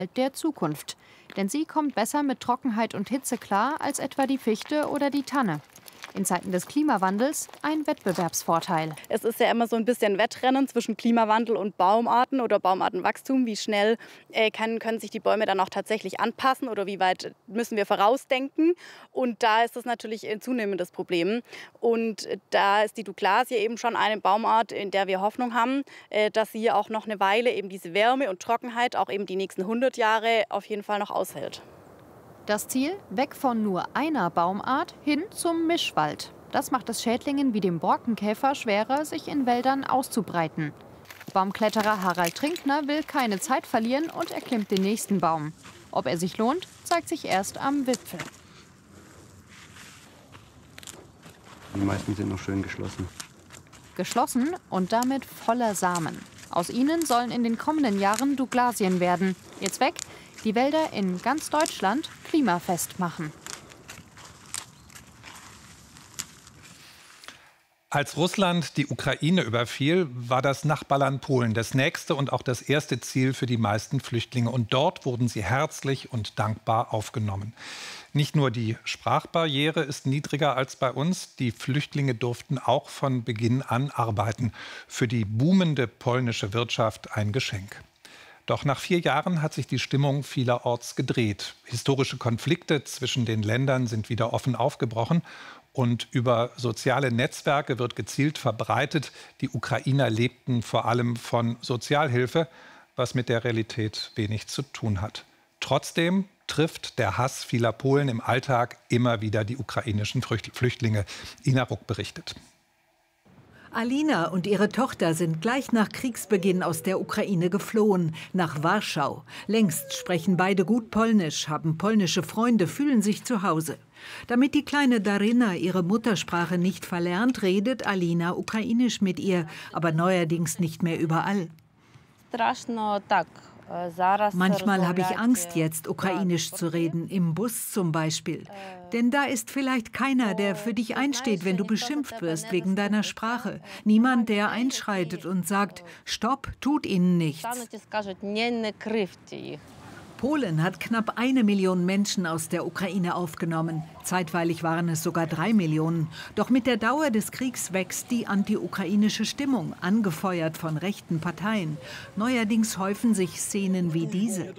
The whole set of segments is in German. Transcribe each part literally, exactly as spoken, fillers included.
der Zukunft. Denn sie kommt besser mit Trockenheit und Hitze klar als etwa die Fichte oder die Tanne. In Zeiten des Klimawandels ein Wettbewerbsvorteil. Es ist ja immer so ein bisschen Wettrennen zwischen Klimawandel und Baumarten oder Baumartenwachstum. Wie schnell äh, kann, können sich die Bäume dann auch tatsächlich anpassen oder wie weit müssen wir vorausdenken? Und da ist das natürlich ein zunehmendes Problem. Und da ist die Douglasie eben schon eine Baumart, in der wir Hoffnung haben, äh, dass sie auch noch eine Weile eben diese Wärme und Trockenheit auch eben die nächsten hundert Jahre auf jeden Fall noch aushält. Das Ziel? Weg von nur einer Baumart hin zum Mischwald. Das macht es Schädlingen wie dem Borkenkäfer schwerer, sich in Wäldern auszubreiten. Baumkletterer Harald Trinkner will keine Zeit verlieren und erklimmt den nächsten Baum. Ob er sich lohnt, zeigt sich erst am Wipfel. Die meisten sind noch schön geschlossen. Geschlossen und damit voller Samen. Aus ihnen sollen in den kommenden Jahren Douglasien werden. Ihr Zweck? Die Wälder in ganz Deutschland klimafest machen. Als Russland die Ukraine überfiel, war das Nachbarland Polen das nächste und auch das erste Ziel für die meisten Flüchtlinge. Und dort wurden sie herzlich und dankbar aufgenommen. Nicht nur die Sprachbarriere ist niedriger als bei uns, die Flüchtlinge durften auch von Beginn an arbeiten. Für die boomende polnische Wirtschaft ein Geschenk. Doch nach vier Jahren hat sich die Stimmung vielerorts gedreht. Historische Konflikte zwischen den Ländern sind wieder offen aufgebrochen. Und über soziale Netzwerke wird gezielt verbreitet, die Ukrainer lebten vor allem von Sozialhilfe, was mit der Realität wenig zu tun hat. Trotzdem trifft der Hass vieler Polen im Alltag immer wieder die ukrainischen Flüchtlinge. Ina Ruck berichtet. Alina und ihre Tochter sind gleich nach Kriegsbeginn aus der Ukraine geflohen, nach Warschau. Längst sprechen beide gut Polnisch, haben polnische Freunde, fühlen sich zu Hause. Damit die kleine Daryna ihre Muttersprache nicht verlernt, redet Alina ukrainisch mit ihr, aber neuerdings nicht mehr überall. Manchmal habe ich Angst, jetzt ukrainisch zu reden, im Bus zum Beispiel. Denn da ist vielleicht keiner, der für dich einsteht, wenn du beschimpft wirst wegen deiner Sprache. Niemand, der einschreitet und sagt, stopp, tut ihnen nichts. Polen hat knapp eine Million Menschen aus der Ukraine aufgenommen. Zeitweilig waren es sogar drei Millionen. Doch mit der Dauer des Kriegs wächst die anti-ukrainische Stimmung, angefeuert von rechten Parteien. Neuerdings häufen sich Szenen wie diese.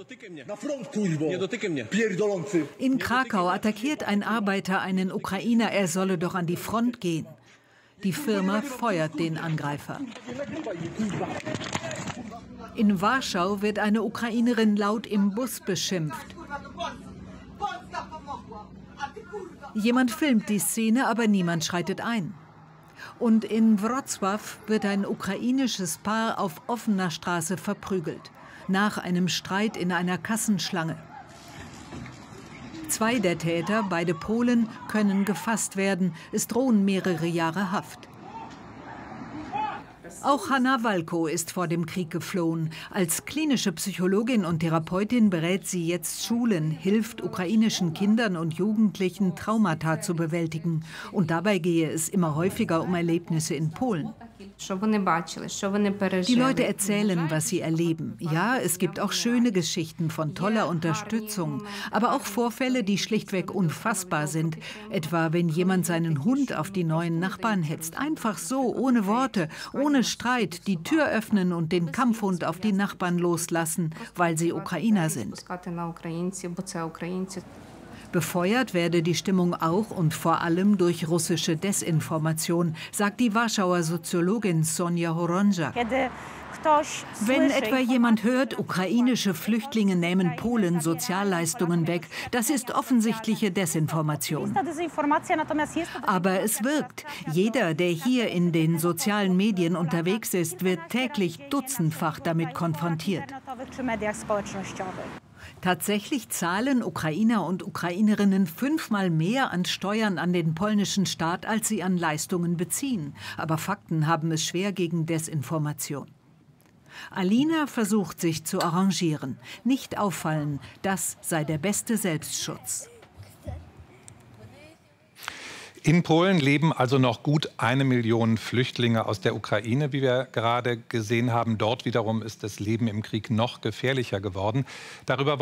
In Krakau attackiert ein Arbeiter einen Ukrainer, er solle doch an die Front gehen. Die Firma feuert den Angreifer. In Warschau wird eine Ukrainerin laut im Bus beschimpft. Jemand filmt die Szene, aber niemand schreitet ein. Und in Wrocław wird ein ukrainisches Paar auf offener Straße verprügelt. Nach einem Streit in einer Kassenschlange. Zwei der Täter, beide Polen, können gefasst werden. Es drohen mehrere Jahre Haft. Auch Hanna Walko ist vor dem Krieg geflohen. Als klinische Psychologin und Therapeutin berät sie jetzt Schulen, hilft ukrainischen Kindern und Jugendlichen, Traumata zu bewältigen. Und dabei gehe es immer häufiger um Erlebnisse in Polen. Die Leute erzählen, was sie erleben. Ja, es gibt auch schöne Geschichten von toller Unterstützung, aber auch Vorfälle, die schlichtweg unfassbar sind. Etwa, wenn jemand seinen Hund auf die neuen Nachbarn hetzt. Einfach so, ohne Worte, ohne Streit, die Tür öffnen und den Kampfhund auf die Nachbarn loslassen, weil sie Ukrainer sind. Befeuert werde die Stimmung auch und vor allem durch russische Desinformation, sagt die Warschauer Soziologin Sonja Horonja. Wenn etwa jemand hört, ukrainische Flüchtlinge nehmen Polen Sozialleistungen weg, das ist offensichtliche Desinformation. Aber es wirkt. Jeder, der hier in den sozialen Medien unterwegs ist, wird täglich dutzendfach damit konfrontiert. Tatsächlich zahlen Ukrainer und Ukrainerinnen fünfmal mehr an Steuern an den polnischen Staat, als sie an Leistungen beziehen. Aber Fakten haben es schwer gegen Desinformation. Alina versucht, sich zu arrangieren. Nicht auffallen, das sei der beste Selbstschutz. In Polen leben also noch gut eine Million Flüchtlinge aus der Ukraine, wie wir gerade gesehen haben. Dort wiederum ist das Leben im Krieg noch gefährlicher geworden. Darüber